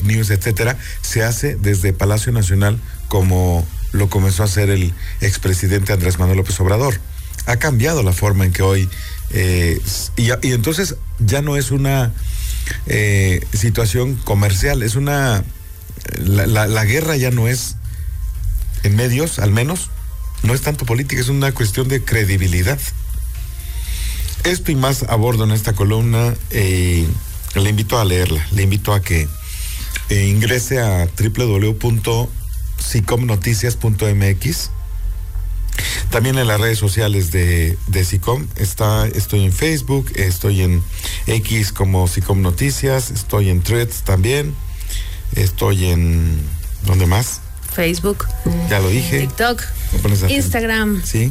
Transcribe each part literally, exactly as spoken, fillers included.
news, etcétera, se hace desde Palacio Nacional, como lo comenzó a hacer el expresidente Andrés Manuel López Obrador. Ha cambiado la forma en que hoy, eh, y, y entonces ya no es una eh, situación comercial, es una, la, la, la guerra ya no es, en medios al menos, no es tanto política, es una cuestión de credibilidad. Esto y más a bordo en esta columna, eh, le invito a leerla, le invito a que eh, ingrese a doble u doble u doble u punto sicom noticias punto m x. También en las redes sociales de, de SICOM, está, estoy en Facebook, estoy en X como SICOM Noticias, estoy en Threads también, estoy en, ¿dónde más? Facebook. Ya lo dije. TikTok, Instagram. Sí.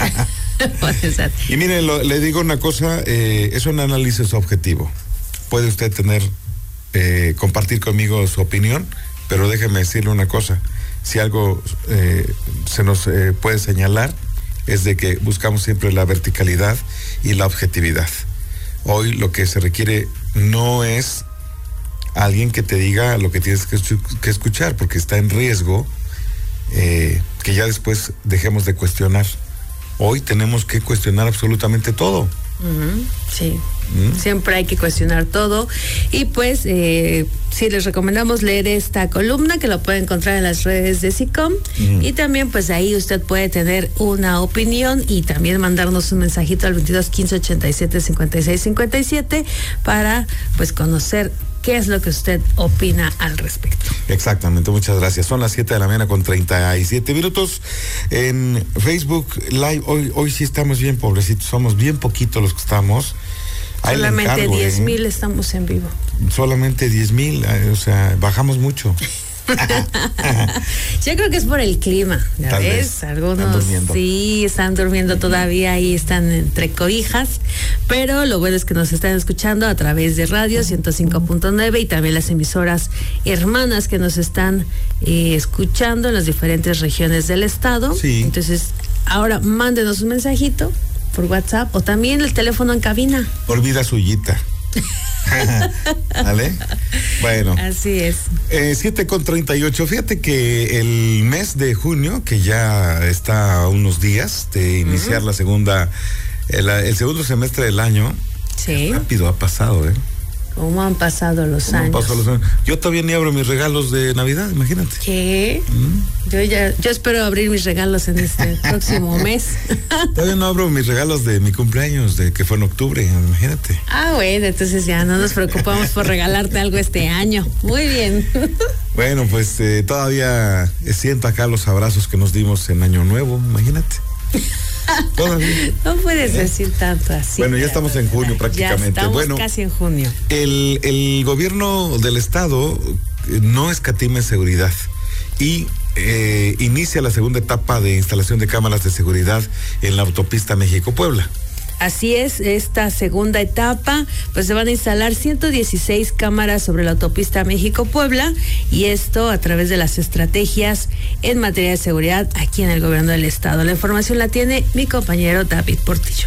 Y miren, lo, le digo una cosa, eh, es un análisis objetivo. Puede usted tener, eh, compartir conmigo su opinión, pero déjeme decirle una cosa. Si algo eh, se nos eh, puede señalar, es de que buscamos siempre la verticalidad y la objetividad. Hoy lo que se requiere no es alguien que te diga lo que tienes que, que escuchar, porque está en riesgo eh, que ya después dejemos de cuestionar. Hoy tenemos que cuestionar absolutamente todo. Uh-huh, sí, uh-huh. Siempre hay que cuestionar todo. Y pues, eh, sí, les recomendamos leer esta columna, que lo pueden encontrar en las redes de SICOM. Uh-huh. Y también, pues ahí usted puede tener una opinión y también mandarnos un mensajito al veintidós quince ochenta y siete cincuenta y seis cincuenta y siete para, pues, conocer qué es lo que usted opina al respecto. Exactamente, muchas gracias. Son las siete de la mañana con treinta y siete minutos. En Facebook Live, hoy, hoy sí estamos bien pobrecitos, somos bien poquitos los que estamos. Ahí solamente diez mil ¿eh? Estamos en vivo. Solamente diez mil, o sea, bajamos mucho. Yo creo que es por el clima, ¿ya Tal ves? Vez. Algunos están sí están durmiendo todavía y están entre cobijas, pero lo bueno es que nos están escuchando a través de radio ciento cinco punto nueve y también las emisoras hermanas que nos están eh, escuchando en las diferentes regiones del estado. Sí. Entonces, ahora mándenos un mensajito por WhatsApp o también el teléfono en cabina. Olvida suyita. ¿Vale? Bueno. Así es. Eh, siete con treinta y ocho. Fíjate que el mes de junio, que ya está a unos días de iniciar uh-huh. la segunda, el, el segundo semestre del año. Sí. Rápido ha pasado, ¿eh? ¿Cómo han pasado los años? Pasado los años? Yo todavía ni abro mis regalos de Navidad, imagínate. ¿Qué? ¿Mm? Yo ya, yo espero abrir mis regalos en este próximo mes. Todavía no abro mis regalos de mi cumpleaños, de que fue en octubre, imagínate. Ah, bueno, entonces ya no nos preocupamos por regalarte algo este año. Muy bien. Bueno, pues eh, todavía siento acá los abrazos que nos dimos en Año Nuevo, imagínate. Todavía. No puedes ¿Eh? decir tanto así. Bueno, ya estamos en junio prácticamente. Ya estamos bueno, casi en junio. El, el gobierno del estado no escatima en seguridad y eh, inicia la segunda etapa de instalación de cámaras de seguridad en la autopista México-Puebla. Así es, esta segunda etapa, pues se van a instalar ciento dieciséis cámaras sobre la autopista México-Puebla y esto a través de las estrategias en materia de seguridad aquí en el gobierno del estado. La información la tiene mi compañero David Portillo.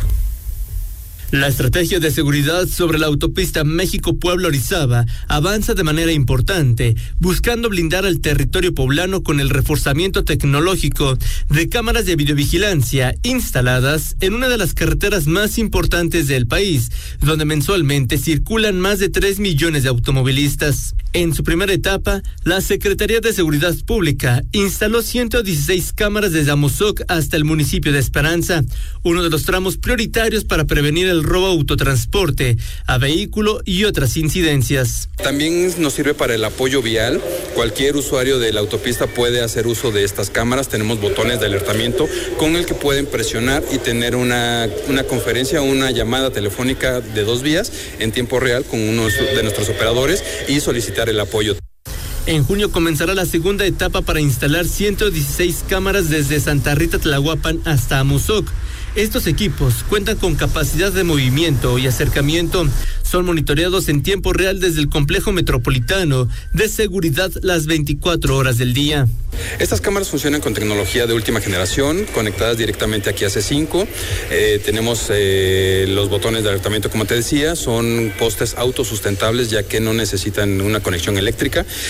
La estrategia de seguridad sobre la autopista México-Puebla-Orizaba avanza de manera importante, buscando blindar al territorio poblano con el reforzamiento tecnológico de cámaras de videovigilancia instaladas en una de las carreteras más importantes del país, donde mensualmente circulan más de tres millones de automovilistas. En su primera etapa, la Secretaría de Seguridad Pública instaló ciento dieciséis cámaras desde Amozoc hasta el municipio de Esperanza, uno de los tramos prioritarios para prevenir el robo a autotransporte, a vehículo y otras incidencias. También nos sirve para el apoyo vial. Cualquier usuario de la autopista puede hacer uso de estas cámaras. Tenemos botones de alertamiento con el que pueden presionar y tener una, una conferencia, una llamada telefónica de dos vías en tiempo real con uno de nuestros operadores y solicitar el apoyo. En junio comenzará la segunda etapa para instalar ciento dieciséis cámaras desde Santa Rita Tlahuapan hasta Amozoc. Estos equipos cuentan con capacidad de movimiento y acercamiento. Son monitoreados en tiempo real desde el complejo metropolitano de seguridad las veinticuatro horas del día. Estas cámaras funcionan con tecnología de última generación, conectadas directamente aquí a C cinco. Eh, tenemos eh, los botones de alertamiento, como te decía, son postes autosustentables ya que no necesitan una conexión eléctrica.